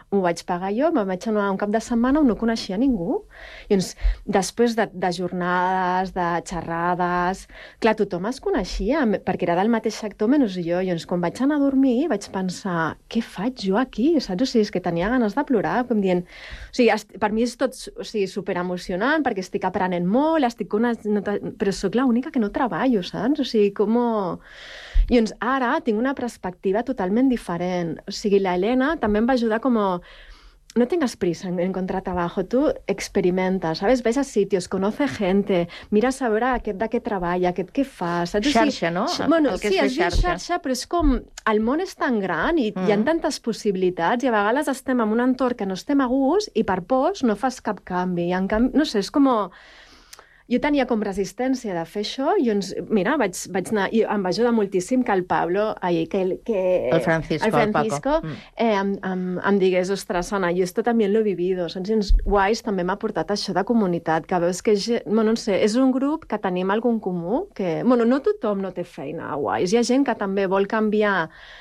m'ho vaig pagar jo, me'n vaig anar un cap de setmana on no coneixia ningú. I doncs, després de jornades, de xerrades... Clar, tothom es coneixia, perquè era del mateix sector menys jo. I doncs, quan vaig anar a dormir, vaig pensar, què faig jo aquí? Saps? O sigui, és que tenia ganes de plorar, com dient... O sigui, per mi és tot superemocionant, perquè estic aprenent molt, però sóc l'única que no treballo, saps? O sigui, com... I doncs ara tinc una perspectiva totalment diferent. O sigui, la Elena també em va ajudar com no tengas prisa en encontrar trabajo, tú experimenta, ¿sabes? Ves a sitios, conoce gente, mira a veure aquest de què treballa, aquest què fa, saps? Xarxa, no? Bueno, sí, es diu xarxa, però és com... El món és tan gran i hi ha tantes possibilitats i a vegades estem en un entorn que no estem a gust i per pors no fas cap canvi. I en canvi, no sé, és com... Jo tenia com resistència de fer això i doncs, mira, vaig anar... I em va ajudar moltíssim que el Pablo, el Francisco em digués, ostres, Ana, jo esto también lo he vivido. Saps? I Wise també m'ha portat això de comunitat, que veus que, bueno, no sé, és un grup que tenim algun comú, que... Bueno, no tothom no té feina a Wise. Hi ha gent que també vol canviar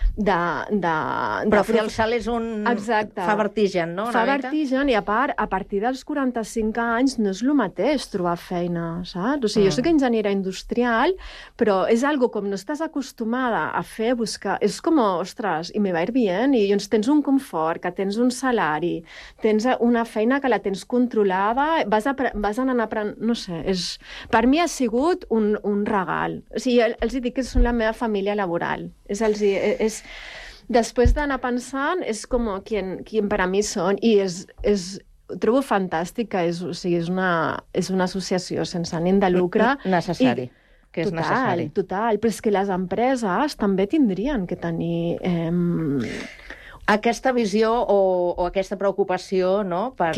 Però fer el salt és un... Exacte. Fa vertigen, no? Fa vertigen i, a part, a partir dels 45 anys no és el mateix trobar feina, saps? O sigui, jo soc enginyera industrial, però és algo com no estàs acostumada a fer, buscar... És com, ostres, i me va ir bien, i doncs tens un confort, que tens un salari, tens una feina que la tens controlada, vas anant aprenent... No sé, per mi ha sigut un regal. O sigui, els dic que són la meva família laboral. Després d'anar pensant, és com qui per a mi són, i ho trobo fantàstic, que és una associació sense ànim de lucre. Necessari, que és necessari. Total, però és que les empreses també tindrien que tenir... Aquesta visió o aquesta preocupació, no?, per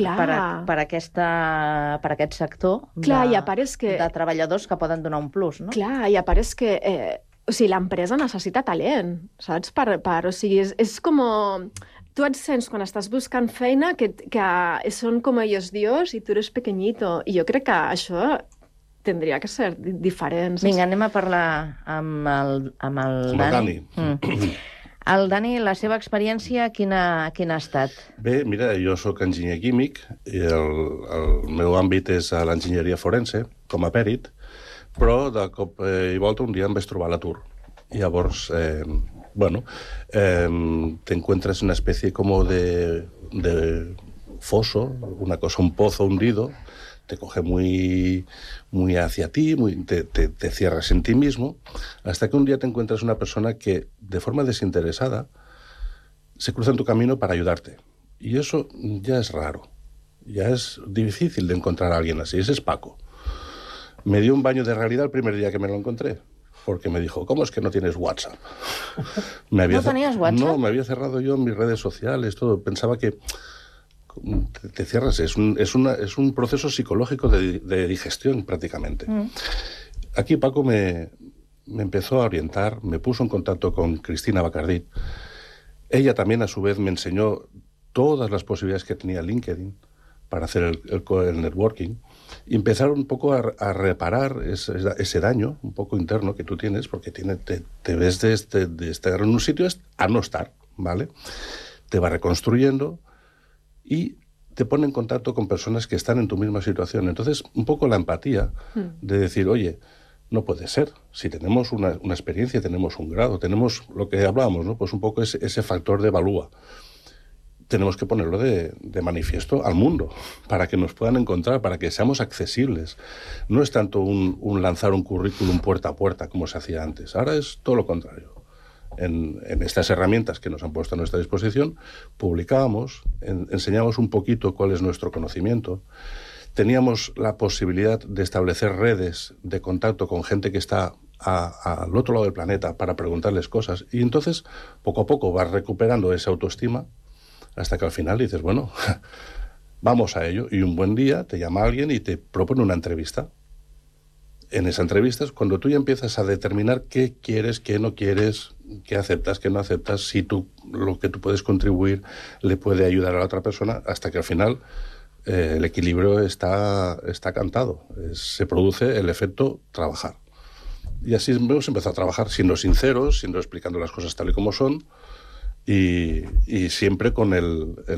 aquest sector de treballadors que poden donar un plus, no? Clar, i a part és que... O sigui, l'empresa necessita talent, saps? O sigui, és com... Tu et sents, quan estàs buscant feina, que són com ellos Dios i tu eres pequeñito. I jo crec que això tindria que ser diferent. Vinga, anem a parlar amb el Dani. El Dani, la seva experiència, quina ha estat? Bé, mira, jo sóc enginyer químic i el meu àmbit és a l'enginyeria forense, com a pèrit, però de cop i volta un dia em vaig trobar a l'atur. I llavors... te encuentras una especie como de foso, una cosa, un pozo hundido, te coge muy hacia ti, te cierras en ti mismo, hasta que un día te encuentras una persona que, de forma desinteresada, se cruza en tu camino para ayudarte. Y eso ya es raro, ya es difícil de encontrar a alguien así. Ese es Paco. Me dio un baño de realidad el primer día que me lo encontré. Porque me dijo, ¿cómo es que no tienes WhatsApp? ¿No tenías WhatsApp? No, me había cerrado yo en mis redes sociales, todo. Pensaba que te cierras. Es un proceso psicológico de digestión, prácticamente. Aquí Paco me empezó a orientar, me puso en contacto con Cristina Bacardí. Ella también, a su vez, me enseñó todas las posibilidades que tenía LinkedIn para hacer el networking. Y empezar un poco a reparar ese daño un poco interno que tú tienes, porque te ves de estar en un sitio a no estar, ¿vale? Te va reconstruyendo y te pone en contacto con personas que están en tu misma situación. Entonces, un poco la empatía de decir, oye, no puede ser. Si tenemos una experiencia, tenemos un grado, tenemos lo que hablábamos, ¿no? Pues un poco ese factor de evalúa. Tenemos que ponerlo de manifiesto al mundo, para que nos puedan encontrar, para que seamos accesibles. No es tanto un lanzar un currículum puerta a puerta, como se hacía antes. Ahora es todo lo contrario. En estas herramientas que nos han puesto a nuestra disposición, publicábamos, enseñamos un poquito cuál es nuestro conocimiento. Teníamos la posibilidad de establecer redes de contacto con gente que está al otro lado del planeta para preguntarles cosas. Y entonces, poco a poco, vas recuperando esa autoestima, hasta que al final dices, bueno, vamos a ello. Y un buen día te llama alguien y te propone una entrevista. En esa entrevista es cuando tú ya empiezas a determinar qué quieres, qué no quieres, qué aceptas, qué no aceptas, si lo que tú puedes contribuir le puede ayudar a la otra persona, hasta que al final el equilibrio está cantado. Se produce el efecto trabajar. Y así hemos empezado a trabajar, siendo sinceros, explicando las cosas tal y como son, y siempre con el